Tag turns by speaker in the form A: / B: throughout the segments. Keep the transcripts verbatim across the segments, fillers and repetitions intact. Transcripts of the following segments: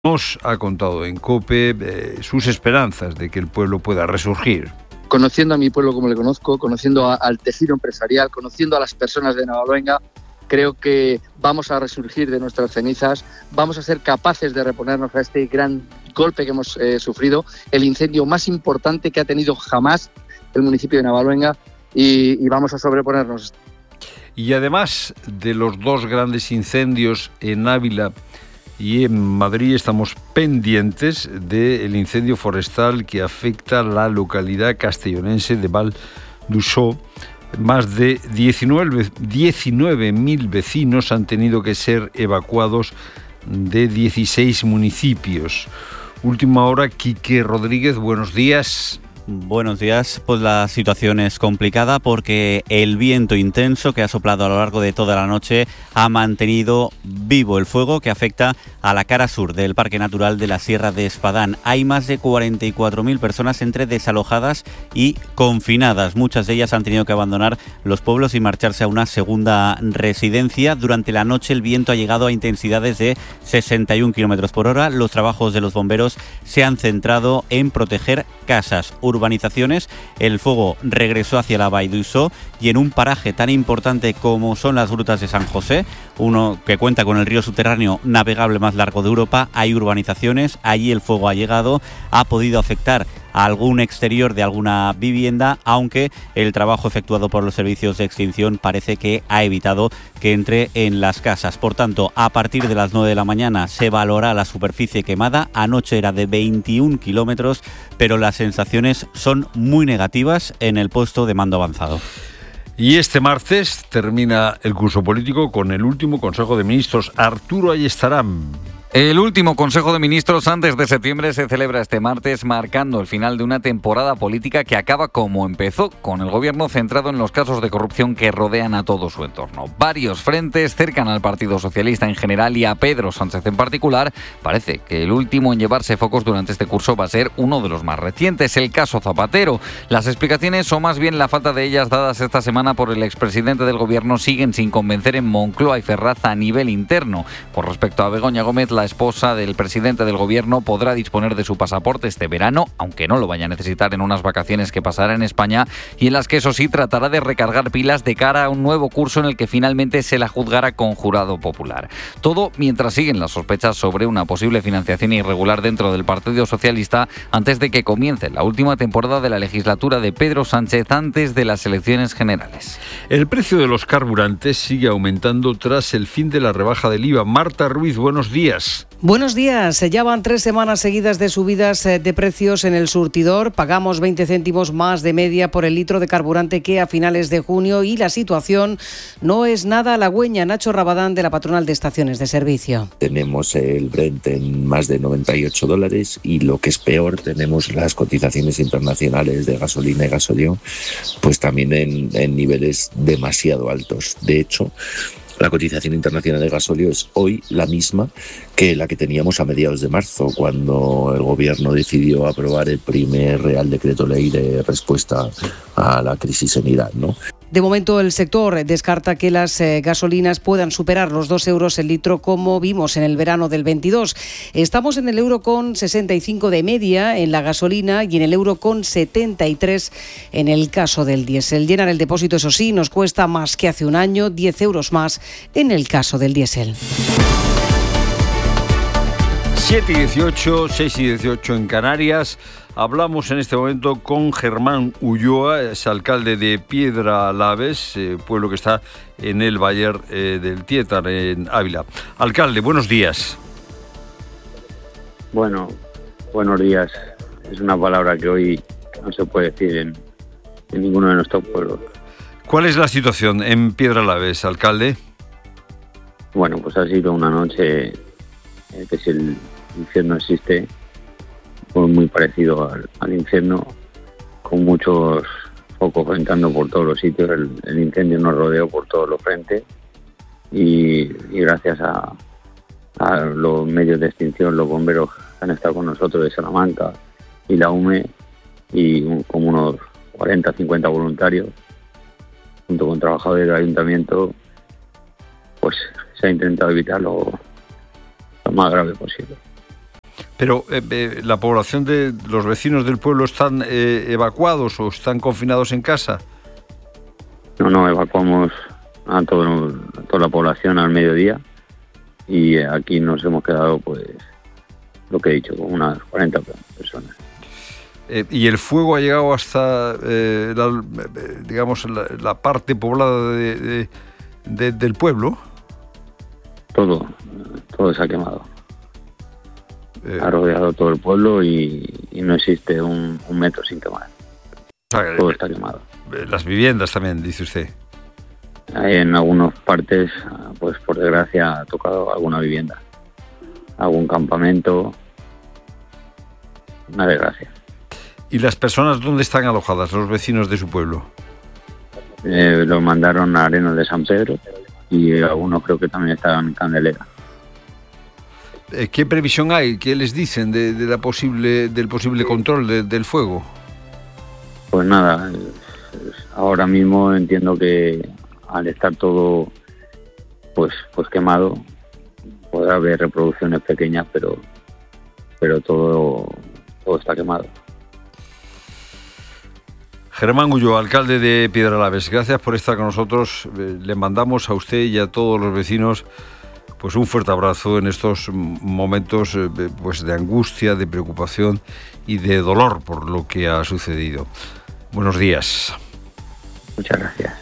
A: Nos ha contado en COPE eh, sus esperanzas de que el pueblo pueda resurgir.
B: Conociendo a mi pueblo como le conozco, conociendo a, al tejido empresarial, conociendo a las personas de Navaluenga, creo que vamos a resurgir de nuestras cenizas, vamos a ser capaces de reponernos a este gran golpe que hemos eh, sufrido, el incendio más importante que ha tenido jamás el municipio de Navaluenga, y, y vamos a sobreponernos.
A: Y además de los dos grandes incendios en Ávila y en Madrid, estamos pendientes del incendio forestal que afecta a la localidad castellonense de Val d'Uixó. Más de diecinueve mil vecinos han tenido que ser evacuados de dieciséis municipios. Última hora, Quique Rodríguez, buenos días.
C: Buenos días. Pues la situación es complicada porque el viento intenso que ha soplado a lo largo de toda la noche ha mantenido vivo el fuego que afecta a la cara sur del Parque Natural de la Sierra de Espadán. Hay más de cuarenta y cuatro mil personas entre desalojadas y confinadas. Muchas de ellas han tenido que abandonar los pueblos y marcharse a una segunda residencia. Durante la noche el viento ha llegado a intensidades de sesenta y un kilómetros por hora. Los trabajos de los bomberos se han centrado en proteger casas, urbanizaciones. El fuego regresó hacia la Vall d'Uixó y en un paraje tan importante como son las grutas de San José, uno que cuenta con el río subterráneo navegable más largo de Europa, hay urbanizaciones. Allí el fuego ha llegado, ha podido afectar a algún exterior de alguna vivienda, aunque el trabajo efectuado por los servicios de extinción parece que ha evitado que entre en las casas. Por tanto, a partir de las nueve de la mañana se valora la superficie quemada. Anoche era de veintiún kilómetros, pero las sensaciones son muy negativas en el puesto de mando avanzado.
A: Y este martes termina el curso político con el último Consejo de Ministros. Arturo Ayestarán.
D: El último Consejo de Ministros antes de septiembre se celebra este martes, marcando el final de una temporada política que acaba como empezó, con el gobierno centrado en los casos de corrupción que rodean a todo su entorno. Varios frentes cercan al Partido Socialista en general y a Pedro Sánchez en particular. Parece que el último en llevarse focos durante este curso va a ser uno de los más recientes, el caso Zapatero. Las explicaciones, o más bien la falta de ellas dadas esta semana por el expresidente del gobierno, siguen sin convencer en Moncloa y Ferraz a nivel interno. Con respecto a Begoña Gómez, la La esposa del presidente del gobierno podrá disponer de su pasaporte este verano, aunque no lo vaya a necesitar en unas vacaciones que pasará en España y en las que, eso sí, tratará de recargar pilas de cara a un nuevo curso en el que finalmente se la juzgará con jurado popular. Todo mientras siguen las sospechas sobre una posible financiación irregular dentro del Partido Socialista antes de que comience la última temporada de la legislatura de Pedro Sánchez antes de las elecciones generales.
A: El precio de los carburantes sigue aumentando tras el fin de la rebaja del I V A. Marta Ruiz, buenos días.
E: Buenos días. Ya van tres semanas seguidas de subidas de precios en el surtidor. Pagamos veinte céntimos más de media por el litro de carburante que a finales de junio y la situación no es nada halagüeña. Nacho Rabadán, de la patronal de estaciones de servicio.
F: Tenemos el Brent en más de noventa y ocho dólares y, lo que es peor, tenemos las cotizaciones internacionales de gasolina y gasóleo pues también en, en niveles demasiado altos. De hecho, la cotización internacional de gasóleo es hoy la misma que la que teníamos a mediados de marzo, cuando el gobierno decidió aprobar el primer Real Decreto Ley de respuesta a la crisis en Irán, ¿no?
E: De momento, el sector descarta que las eh, gasolinas puedan superar los dos euros el litro, como vimos en el verano del veintidós. Estamos en el euro con sesenta y cinco de media en la gasolina y en el euro con setenta y tres en el caso del diésel. Llenar el depósito, eso sí, nos cuesta más que hace un año, diez euros más en el caso del diésel.
A: siete y dieciocho, seis y dieciocho en Canarias. Hablamos en este momento con Germán Ulloa, es alcalde de Piedralaves, eh, pueblo que está en el Valle eh, del Tietar, en Ávila. Alcalde, buenos días.
G: Bueno, buenos días. Es una palabra que hoy no se puede decir en, en ninguno de nuestros pueblos.
A: ¿Cuál es la situación en Piedralaves, alcalde?
G: Bueno, pues ha sido una noche eh, que si el infierno existe, fue muy parecido al, al infierno, con muchos focos entrando por todos los sitios. El, el incendio nos rodeó por todos los frentes y, y gracias a, a los medios de extinción, los bomberos que han estado con nosotros de Salamanca y la U M E, y un, como unos cuarenta, cincuenta voluntarios, junto con trabajadores del ayuntamiento, pues se ha intentado evitar lo, lo más grave posible.
A: Pero eh, eh, la población de los vecinos del pueblo están eh, evacuados o están confinados en casa.
G: No, no, evacuamos a, todo, a toda la población al mediodía y aquí nos hemos quedado, pues, lo que he dicho, con unas cuarenta personas.
A: Eh, ¿Y el fuego ha llegado hasta, eh, la, digamos, la, la parte poblada de, de, de, del pueblo?
G: Todo, todo se ha quemado.
A: Eh,
G: ha rodeado todo el pueblo y, y no existe un, un metro sin quemar.
A: O sea,
G: todo está quemado.
A: Las viviendas también, dice usted.
G: Hay en algunas partes, pues por desgracia, ha tocado alguna vivienda, algún campamento. Una desgracia.
A: ¿Y las personas dónde están alojadas, los vecinos de su pueblo?
G: Eh, los mandaron a Arenas de San Pedro y algunos creo que también estaban en Candelera.
A: Eh, ¿Qué previsión hay? ¿Qué les dicen de, de la posible, del posible control de, del fuego?
G: Pues nada, ahora mismo entiendo que al estar todo pues pues quemado, podrá haber reproducciones pequeñas, pero pero todo, todo está quemado.
A: Germán Ulloa, alcalde de Piedralaves, gracias por estar con nosotros. Le mandamos a usted y a todos los vecinos pues un fuerte abrazo en estos momentos pues de angustia, de preocupación y de dolor por lo que ha sucedido. Buenos días.
G: Muchas gracias.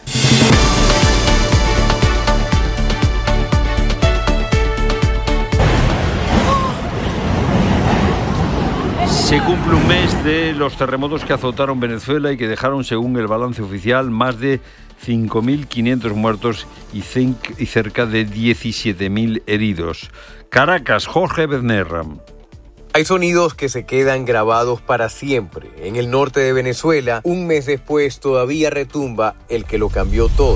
A: Se cumple un mes de los terremotos que azotaron Venezuela y que dejaron, según el balance oficial, más de cinco mil quinientos muertos y cerca de diecisiete mil heridos. Caracas, Jorge Beznerra.
H: Hay sonidos que se quedan grabados para siempre. En el norte de Venezuela, un mes después, todavía retumba el que lo cambió todo.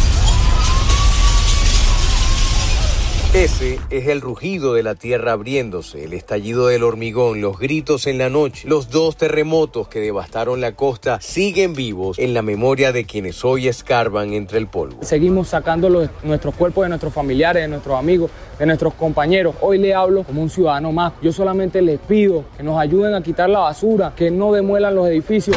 H: Ese es el rugido de la tierra abriéndose, el estallido del hormigón, los gritos en la noche. Los dos terremotos que devastaron la costa siguen vivos en la memoria de quienes hoy escarban entre el polvo.
I: Seguimos sacando los, nuestros cuerpos de nuestros familiares, de nuestros amigos, de nuestros compañeros. Hoy le hablo como un ciudadano más. Yo solamente les pido que nos ayuden a quitar la basura, que no demuelan los edificios.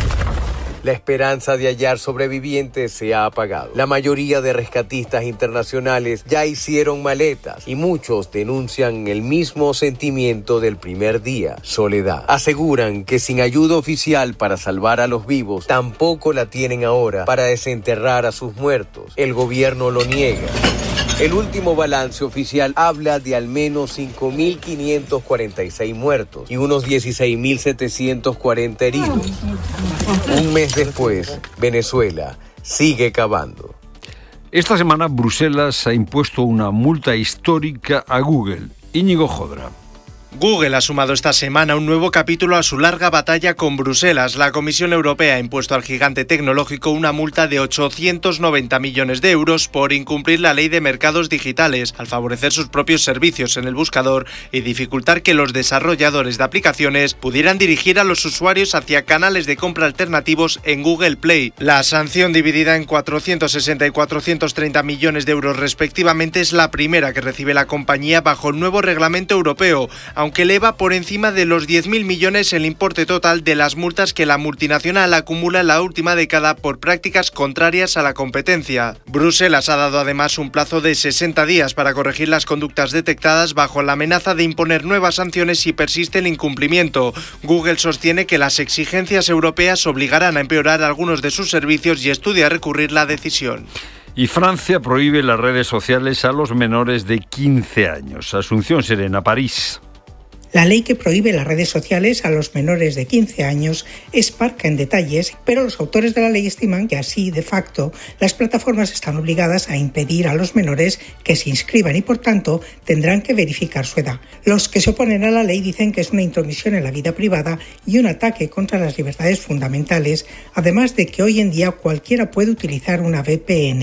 H: La esperanza de hallar sobrevivientes se ha apagado. La mayoría de rescatistas internacionales ya hicieron maletas y muchos denuncian el mismo sentimiento del primer día, soledad. Aseguran que sin ayuda oficial para salvar a los vivos, tampoco la tienen ahora para desenterrar a sus muertos. El gobierno lo niega. El último balance oficial habla de al menos cinco mil quinientos cuarenta y seis muertos y unos dieciséis mil setecientos cuarenta heridos. Un mes después, Venezuela sigue cavando.
A: Esta semana Bruselas ha impuesto una multa histórica a Google. Íñigo Jodra.
J: Google ha sumado esta semana un nuevo capítulo a su larga batalla con Bruselas. La Comisión Europea ha impuesto al gigante tecnológico una multa de ochocientos noventa millones de euros por incumplir la ley de mercados digitales, al favorecer sus propios servicios en el buscador y dificultar que los desarrolladores de aplicaciones pudieran dirigir a los usuarios hacia canales de compra alternativos en Google Play. La sanción, dividida en cuatrocientos sesenta y cuatrocientos treinta millones de euros respectivamente, es la primera que recibe la compañía bajo el nuevo reglamento europeo, aunque eleva por encima de los diez mil millones el importe total de las multas que la multinacional acumula en la última década por prácticas contrarias a la competencia. Bruselas ha dado además un plazo de sesenta días para corregir las conductas detectadas bajo la amenaza de imponer nuevas sanciones si persiste el incumplimiento. Google sostiene que las exigencias europeas obligarán a empeorar algunos de sus servicios y estudia recurrir la decisión.
A: Y Francia prohíbe las redes sociales a los menores de quince años. Asunción Serena, París.
K: La ley que prohíbe las redes sociales a los menores de quince años es parca en detalles, pero los autores de la ley estiman que así, de facto, las plataformas están obligadas a impedir a los menores que se inscriban y, por tanto, tendrán que verificar su edad. Los que se oponen a la ley dicen que es una intromisión en la vida privada y un ataque contra las libertades fundamentales, además de que hoy en día cualquiera puede utilizar una V P N.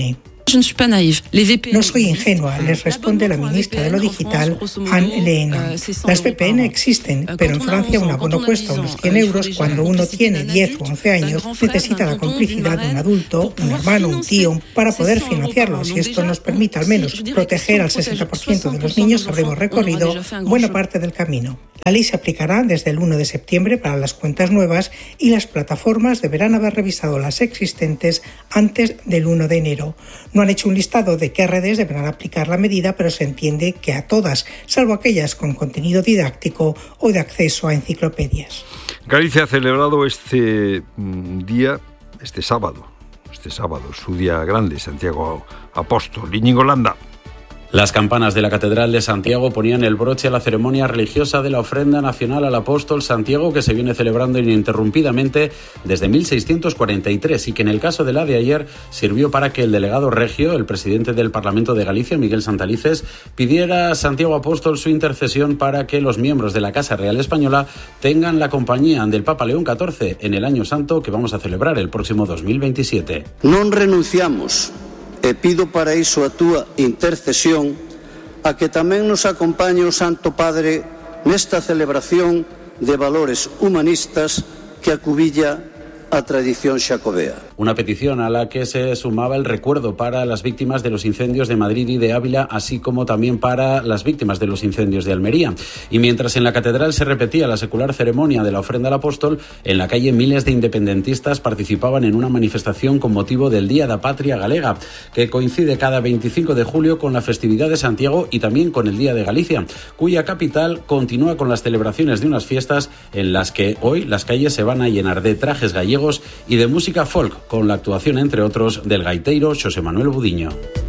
K: No soy ingenua, les responde la ministra de lo Digital, Anne Lehmann. Las V P N existen, pero en Francia un abono cuesta unos cien euros. Cuando uno tiene diez o once años, necesita la complicidad de un adulto, un hermano, un tío, para poder financiarlo. Si esto nos permite al menos proteger al sesenta por ciento de los niños, habremos recorrido buena parte del camino. La ley se aplicará desde el uno de septiembre para las cuentas nuevas y las plataformas deberán haber revisado las existentes antes del uno de enero. No han hecho un listado de qué redes deberán aplicar la medida, pero se entiende que a todas, salvo aquellas con contenido didáctico o de acceso a enciclopedias.
A: Galicia ha celebrado este día, este sábado, este sábado, su día grande, Santiago Apóstol. Íñigo Landa.
L: Las campanas de la Catedral de Santiago ponían el broche a la ceremonia religiosa de la ofrenda nacional al apóstol Santiago, que se viene celebrando ininterrumpidamente desde mil seiscientos cuarenta y tres y que en el caso de la de ayer sirvió para que el delegado regio, el presidente del Parlamento de Galicia, Miguel Santalices, pidiera a Santiago Apóstol su intercesión para que los miembros de la Casa Real Española tengan la compañía del Papa León catorce en el Año Santo que vamos a celebrar el próximo dos mil veintisiete.
M: Non renunciamos e pido para iso a túa intercesión a que tamén nos acompañe o Santo Padre nesta celebración de valores humanistas que acubilla a tradición xacobea.
L: Una petición a la que se sumaba el recuerdo para las víctimas de los incendios de Madrid y de Ávila, así como también para las víctimas de los incendios de Almería. Y mientras en la catedral se repetía la secular ceremonia de la ofrenda al apóstol, en la calle miles de independentistas participaban en una manifestación con motivo del Día da Patria Galega, que coincide cada veinticinco de julio con la festividad de Santiago y también con el Día de Galicia, cuya capital continúa con las celebraciones de unas fiestas en las que hoy las calles se van a llenar de trajes gallegos y de música folk, con la actuación, entre otros, del gaiteiro Xosé Manuel Budiño.